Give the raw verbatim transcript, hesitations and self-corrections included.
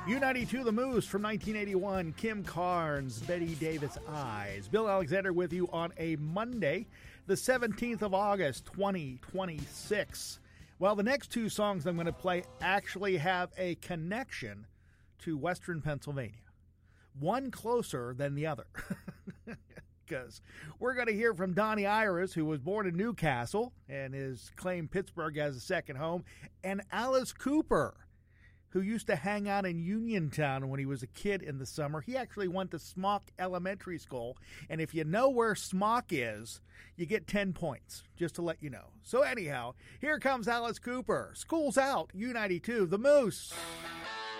U ninety-two, The Moose from nineteen eighty-one, Kim Carnes, Betty Davis Eyes. Bill Alexander with you on a Monday, the seventeenth of August, twenty twenty-six. Well, the next two songs I'm going to play actually have a connection to Western Pennsylvania. One closer than the other. Because we're going to hear from Donnie Iris, who was born in Newcastle and has claimed Pittsburgh as a second home, and Alice Cooper, who used to hang out in Uniontown when he was a kid in the summer. He actually went to Smock Elementary School, and if you know where Smock is, you get ten points, just to let you know. So anyhow, here comes Alice Cooper. School's out, U ninety-two, The Moose.